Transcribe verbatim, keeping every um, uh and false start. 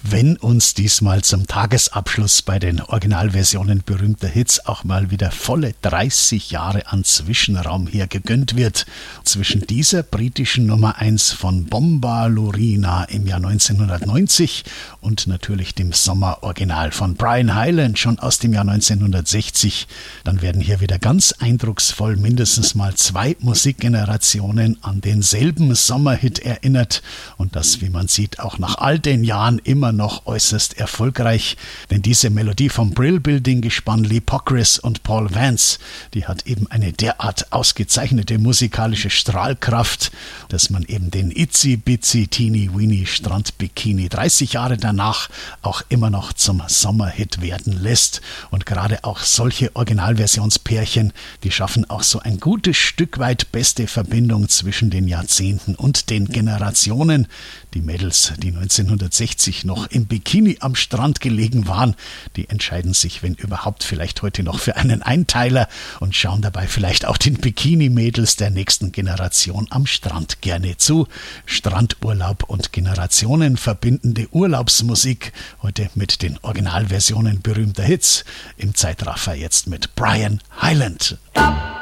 wenn uns diesmal zum Tagesabschluss bei den Originalversionen berühmter Hits auch mal wieder volle dreißig Jahre an Zwischenraum hier gegönnt wird. Zwischen dieser britischen Nummer eins von Bombalurina im Jahr neunzehnhundertneunzig und natürlich dem Sommer-Original von Brian Hyland schon aus dem Jahr neunzehnhundertsechzig, dann werden hier wieder ganz eindrucksvoll mindestens mal zwei Musikgenerationen an denselben Sommerhit erinnert und das, wie man sieht, auch nach all den Jahren immer noch äußerst erfolgreich, denn diese Melodie vom Brill-Building-Gespann Lee Pockris und Paul Vance, die hat eben eine derart ausgezeichnete musikalische Strahlkraft, dass man eben den Itsy Bitsy Teeny Weeny Strandbikini dreißig Jahre danach auch immer noch zum Sommerhit werden lässt. Und gerade auch solche Originalversionspärchen, die schaffen auch so ein gutes Stück weit beste Verbindung zwischen den Jahrzehnten und den Generationen. Die Mädels, die neunzehnhundertsechzig noch im Bikini am Strand gelegen waren, die entscheiden sich, wenn überhaupt, vielleicht heute noch für einen Einteiler und schauen dabei vielleicht auch den Bikini-Mädels der nächsten Generation am Strand gerne zu. Strandurlaub und Generationen verbindende Urlaubsmusik, heute mit den Originalversionen berühmter Hits. Im Zeitraffer jetzt mit Brian Hyland.